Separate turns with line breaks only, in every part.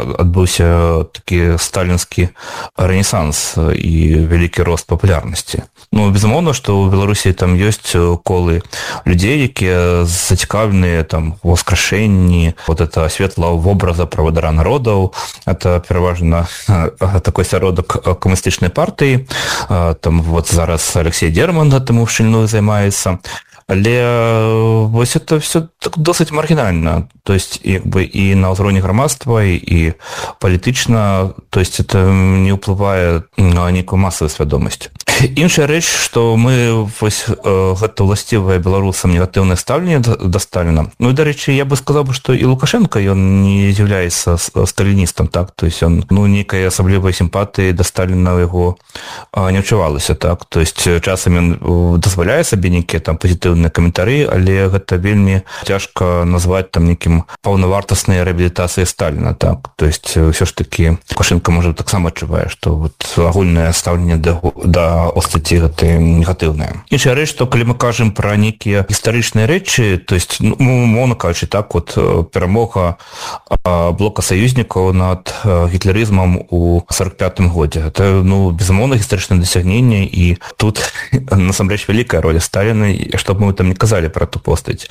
адбыўся такі сталінскі рэнесанс і вялікі рост папулярнасці. Ну, безумоўна, што ў Беларусі там ёсць колы людзей, якія зацікаўленыя там у воскрешэнні вот это светлого вобраза правадыра народаў. Это пераважна такой сяродак камуністычнай партыі. Там вот зараз Алексей Дерман гэтым шчыльную займаецца. Але вось это все так досыць маргінальна, то есть як бы і на ўзроўні грамадства і палітычна, то есть это не ўплывае на нейкую масавую свядомасць. Іншая рэч, што мы вось гэта ўласцівае беларусам негатыўнае стаўленне да Сталіна. Ну і дарэчы, я бы сказаў, што і Лукашенко ён не з'яўляецца сталіністам, так, то есть он нейкай асаблівай сімпатыі да Сталіна яго не адчувалася, так, то есть часам ён дазваляе сабе нейкія там пазітыўныя каментары, але гэта вельмі цяжка назваць там нейкім паўнавартаснай рэабілітацыяй Сталіна, так, то есть ўсё ж такі Лукашенко можа таксама адчувае, што вот агульнае стаўленне да остаці гэта негатыўнае. Іншая рэч, што калі мы кажам пра нейкія гістарычныя рэчы, то есть, ну, умоўна кажучы, так, вот перамога блока саюзнікаў над гітлерызмам у 45-м годзе. Гэта, ну, безумоўна, гістарычнае дасягненне, і тут насамрэч вялікая роля Сталіна, што б мы там не казалі пра ту постаць.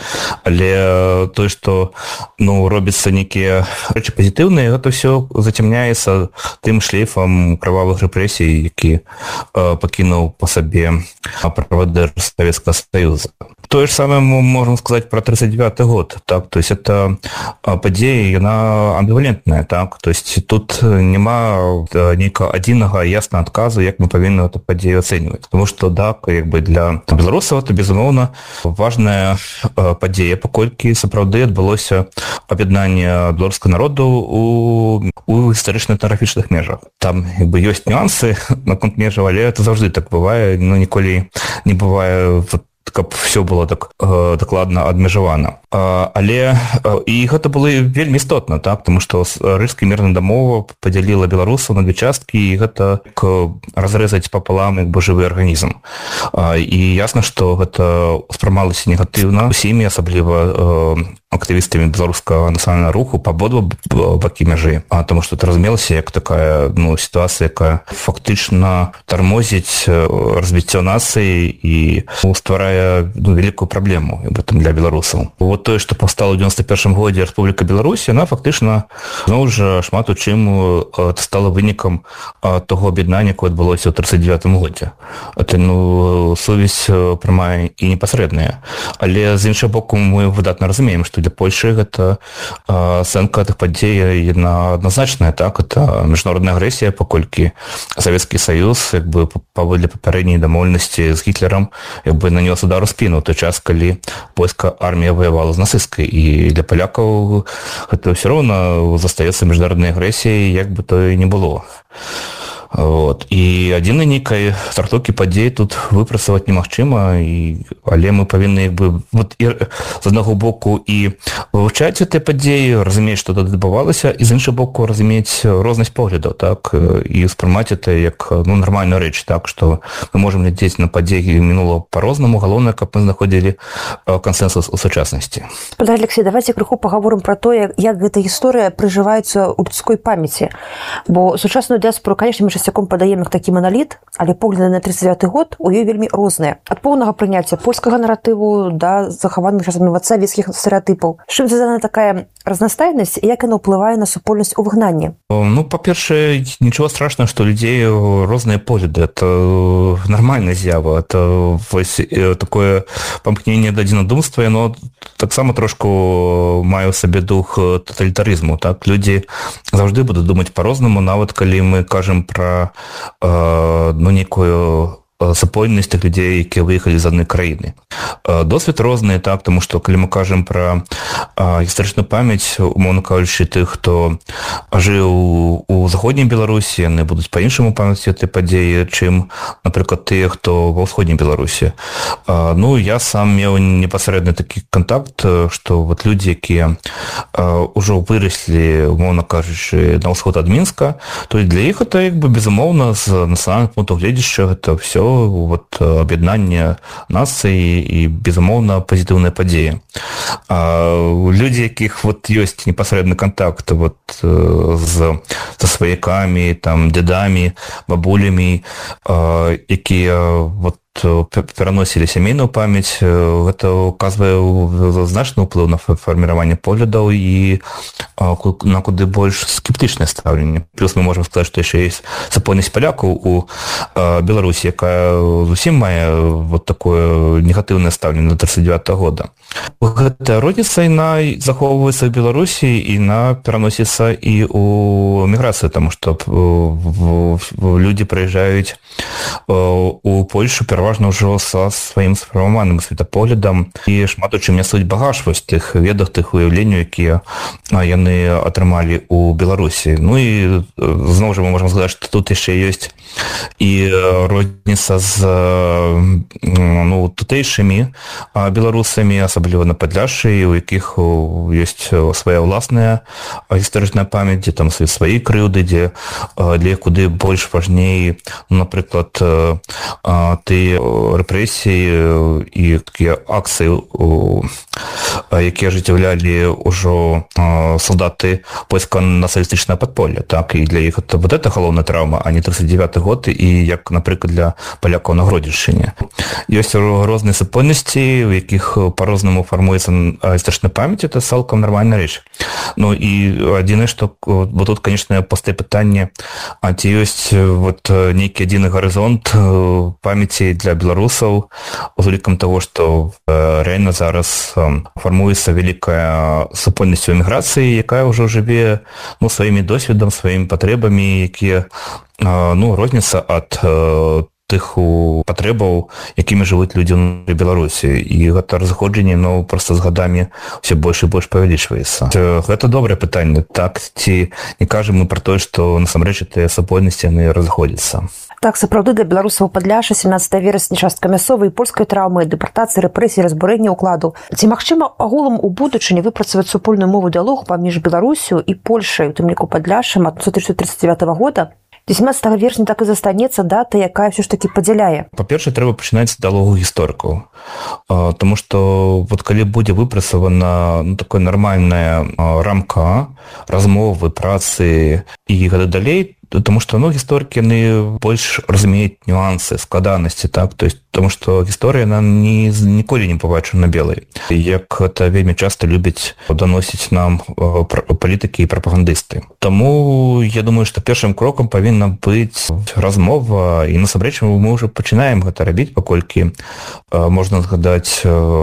Але тое, што, ну, робіцца нейкія рэчы пазітыўныя, гэта ўсё зацемняецца тым шлейфам крывавых рэпрэсій, які пакінуў па сабе правадыр Савецкага Саюза. Тое ж самае мы можам сказаць пра 39-й год, так, то есть это падзея, яна амбівалентная, так, то есть тут няма нейкага адзінага яснага адказу, як мы павінны эту падзею ацэньваць. Тому што, так, як бы для беларусаў это, безумоўна, важная падзея, паколькі сапраўды адбылося аб'яднанне беларускага народу у гістарычна-этнаграфічных межах. Там, як бы, ёсць нюансы наконт межаў, але это заўжды так бывае, ну, ніколі не бывае каб все было так дакладна адмежавана. Але і гэта было вельмі істотна, так, тому што рыжская мірная дамова падзяліла беларусаў на две часткі, і гэта разрэзаць папалам як бы жывы арганізм. І ясна, што гэта ўспрымалася негатыўна усімі, асабліва актывістамі беларускага нацыянальнага руху па абодва бакі мяжы, тому што это разумелася як такая, ну, сітуацыя, якая фактычна тармозіць развіццё нацыі і стварае, ну, вялікую праблему для беларусаў. Вот тое, што паўстала ў 91-м годзе Рэспубліка Беларусь, яна фактычна, зноў жа, шмат у чым стала вынікам таго аб'яднання, якое адбылося ў 39-м годзе. Это, ну, сувязь прамая і непасрэдная. Але з іншага боку мы выдатна разумеем, што для Польшы гэта ацэнка тых падзей, яна адназначная, так, это міжнародная агрэсія, паколькі Савецкі Саюз, як бы, паводле папярэдняй дамоўленасці з Гітлерам, як бы нанёс удар у спіну ў той час, калі польская армія воевала з нацысцкай, і для палякаў гэта ўсё роўна застаецца міжнароднай агрэсіяй, як бы то і не было. Вот. І адзінай нейкай трактоўкі падзей тут выпрацаваць немагчыма, але мы павінны, як бы, вот, з аднаго боку і вывучаць гэтыя падзеі, разумець, што тут адбывалася, і з іншага боку разумець рознасць поглядаў, так, і ўспрымаць это як, ну, нармальную рэч, так, што мы можам глядзець на падзеі мінулага па-рознаму, галоўнае, каб мы знаходзілі кансэнсус у сучаснасці.
Спадар Алексей, давайте крыху пагаворым пра тое, як гэта гісторыя прыжываецца ў людской памяці, бо сучасную дыяспору, канешне, мы часцяком падаем як такі маналіт, але погляды на 39-й год у ёй вельмі розныя. Ад поўнага прыняцця польскага наратыву да захаваных часамі савецкіх стэрэатыпаў. З чым звязана такая разнастайнасць і як яна ўплывае на супольнасць у выгнанні?
Ну, па-першае, нічого страшного, што у людзей розныя погляды. Это нармальная з'ява. Это вось такое памкненне да адзінадумства, яно таксама трошку мае ў сабе дух тоталітарызму, так? Людзі заўжды будуць думаць па-рознаму, нават калі мы кажам пра ну, некую супольнасць тых людзей, якія выехалі з адной краіны. Досвед розны, так, тому што калі мы кажам пра гістарычную памяць, умоўна кажучы, тых, хто жыў у заходняй Беларусі, яны будуць па-іншаму памяці гэтай падзеі, чым, напрыклад, тыя, хто ва ўсходняй Беларусі. Ну, я сам меў непасрэдны такі контакт, што вот людзі, якія ўжо выраслі, умоўна кажучы, на ўсход ад Мінска, то для іх это, як бы, безумоўна, з нацыянальнага пункту гледзяшча гэта ўсё ўсё вот аб'яднанне нацыі і, безумоўна, пазітыўныя падзеі. Людзі, якіх вот ёсць непасрэдны кантакт вот са сваякамі, там, дзядамі, бабулямі, якія вот пераносілі сямейную памяць, гэта указвае значны ўплыў на фарміраванне поглядаў і на куды больш скептычнае стаўленне. Плюс мы можам сказаць, што яшчэ ёсць супольнасць палякаў у Беларусі, якая зусім мае вот такое негатыўнае стаўленне до 1939 года. Гэтая розніца яна захоўваецца ў Беларусі і яна пераносіцца і ў міграцыю, таму што людзі прыязджаюць у Польшу пераважна ўжо са сваім сфармаваным светапоглядам і шмат у чым нясуць багаж вось тых ведах, тых уяўленняў, якія яны атрымалі ў Беларусі. Ну і зноў жа мы можам сказаць, што тут яшчэ ёсць і розніца з тутэйшымі беларусамі, асабліва на Падляшшы, у якіх ёсць свая ўласная гістарычная памяць, дзе там свае крыўды, дзе для іх куды больш важней, напрыклад, тыя рэпрэсіі і такія акцыі, якія ажыццяўлялі ўжо салдаты польска-нацыялістычнае падполля, так, і для іх вот это галоўная траўма, а не 39 год, і як, напрыклад, для палякаў на Гродзеншчыне. Ёсць розныя супольнасці, у якіх па-рознаму фармуецца гістарычная памяць, это цалкам нармальная рэч. Ну і адзінае, што бо тут, канечне, пастае пытанне, а ці ёсць вот нейкі адзіны гарызонт памяці для беларусаў з улікам таго, што рэальна зараз фармуецца вялікая супольнасць у эміграцыі, якая ўжо жыве сваімі досведам, сваімі патрэбамі, якія розняцца ад тых патрэбаў, якімі жывуць людзі ў Беларусі. І гэта разыходжанне проста з гадамі ўсё больш і больш павялічваецца. Гэта добрае пытанне. Так, ці не кажам мы пра тое, што насамрэч тыя супольнасці яны разыходзяцца.
Так, сапраўды для беларусаў Падляшша 17 верасня частка мясцовай польскай траўмы, дэпартацыі, рэпрэсіі, разбурэння ўкладу. Ці магчыма агулам у будучыні выпрацаваць супольную мову дыялогу паміж Беларусю і Польшай, у тым ліку Падляшшам ад 1939 года? 17 верасня так і застанецца дата, якая ўсё ж такі падзяляе.
Па-першае, трэба пачынаць дыялогу гісторыкаў. Таму што вот калі будзе выпрацавана такая нармальная рамка размовы, працы і гэта далей, тому што гісторыкі яны больш разумеюць нюансы, складанасці, так, то есть тому што гісторыя яна ніколі не пабачана белай, як гэта вельмі часта любяць даносіць нам палітыкі і прапагандысты. Таму я думаю, што першым крокам павінна быць размова, і насамрэч мы ўжо пачынаем гэта рабіць, паколькі можна згадаць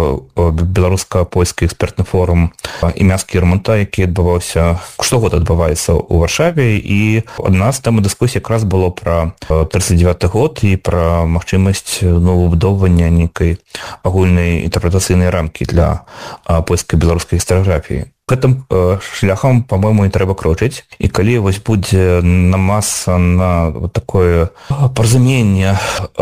беларуска-польскі экспертны форум імя Скірмонта, які адбываўся, штогод адбываецца ў Варшаве, і адна з тэмы дыскусіі якраз было пра 39 год і пра магчымасць выбудоўвання нейкай агульнай інтэрпрэтацыйнай рамкі для польскай беларускай гістарыяграфіі. Гэтым шляхам, па-мойму, і трэба крочыць. І калі вось будзе намаса на такое паразуменне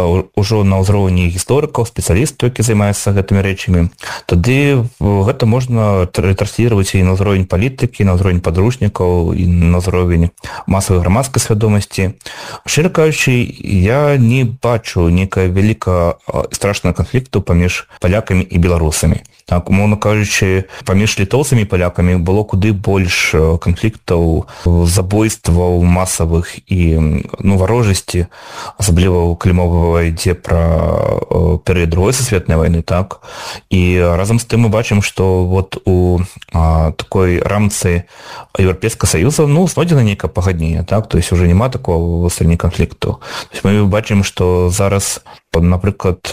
ўжо на ўзроўні гісторыкаў, спецыялістаў, які займаюцца гэтымі рэчамі, тады гэта можна трансліраваць і на ўзровень палітыкі, на ўзровень падручнікаў, і на ўзровень масавай грамадскай свядомасці. Шчыра кажучы, я не бачу нейкага вялікага страшнага канфлікту паміж палякамі і беларусамі. Так, умоўна кажучы, паміж літоўцамі і палякамі было куды больш канфліктаў, забойстваў масавых і варожасці, асабліва калі мова ідзе пра перыяд Другой сусветнай вайны, так. І разам з тым мы бачым, што вот у такой рамцы Еўрапейскага Саюза знойдзена нейкае пагадненне, так, то есть уже няма такого выстрэлення канфлікту. То есть мы бачым, што зараз, напрыклад,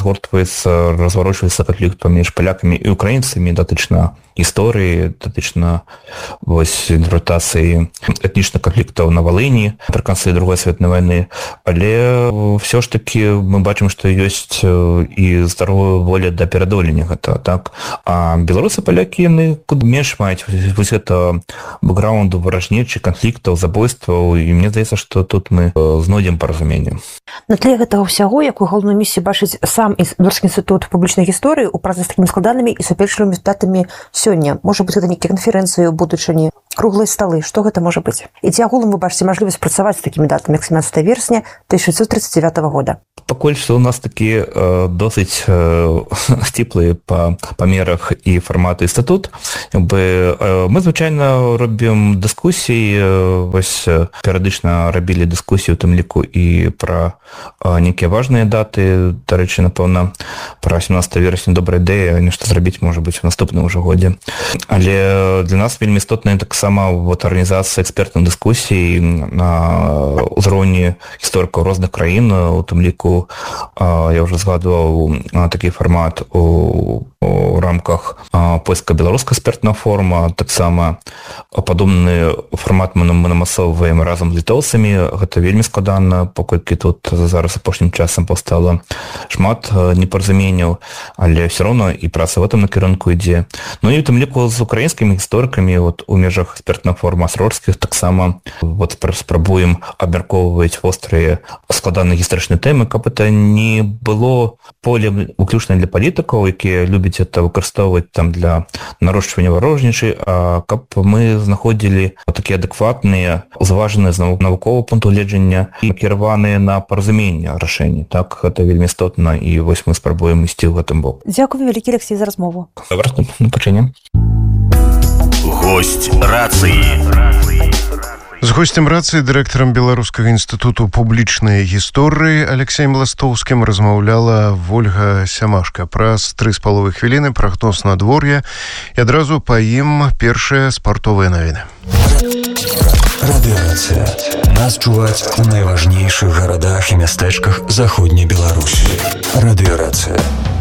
разварочваецца канфлікт паміж палякамі і украінцамі датычна гісторыі, датычна інтэрпрэтацыі этнічных канфліктаў на Валыні пры канцы Другой светнай вайны, але ўсё ж такі мы бачым, што ёсць і здаровая воля да пераадолення гэта, так. А беларусы, палякі, яны куды менш маюць вось гэта бэкграунду варажнечых канфліктаў, забойстваў, і мне здаецца, што тут мы знойдзем паразуменне.
На тле гэтага ўсяго, якую галоўную місію бачыць сам Беларускі інстытут публічнай гісторыі ў працы з такімі складанымі і супярэчлівымі датамі сёння? Можа быць, гэта нейкія канферэнцыі ў будучыні? круглыя сталы, што гэта можа быць? І ці агулам вы бачыце мажлівасць працаваць з такімі датамі, як 17 верасня 1939 года?
Пакуль што у нас такі досыць сціплыя па памерах і фарматы статут. Мы звычайна робім дыскусіі, вось перыядычна рабілі дыскусію, у тым ліку і пра нейкія важныя даты. Дарэчы, напэўна, пра 17 верасня добрая ідэя нешта зрабіць, можа быць, у наступным ужо годзе. Але для нас вельмі істотная таксама арганізацыя экспертных дыскусій на ўзроўні гісторыкаў розных краін, у тым ліку я ўжо згадваў такі фармат у рамках польска-беларускага экспертнага форума. Таксама падобны фармат мы намасоўваем разам з літоўцамі. Гэта вельмі складана, паколькі тут зараз апошнім часам паўстала шмат непаразуменняў, але ўсё роўна і праца в этом накірунку ідзе. Ну і у тым ліку з украінскімі гісторыкамі у межах экспертнага форума астрорскіх таксама спрабуем абмяркоўваць вострыя складаныя гістарычныя тэмы, каб это не было полем выключна для палітыкаў, якія любяць это выкарыстоўваць там для нарошчвання варожнічай, а каб мы знаходзілі такія адэкватныя, зважаныя з навуковага пункту гледжання і кіраваныя на паразуменне рашэнні. Так, гэта вельмі істотна, і вось мы спрабуем ісці ў гэтым бок.
Дзякую вялікі, Алексей, за размову.
Добра, пачнем.
Госць рацыі.
З госцем рацыі, дырэктарам Беларускага інстытуту публічнай гісторыі Алексеем Ластовскім размаўляла Вольга Сямашка. Праз 3,5 хвіліны прагноз надвор'я і адразу па ім першыя спартовыя навіны.
Радыёрацыя. Нас чуваць у найважнейшых гарадах і мястэчках заходняй Беларусі. Радыёрацыя.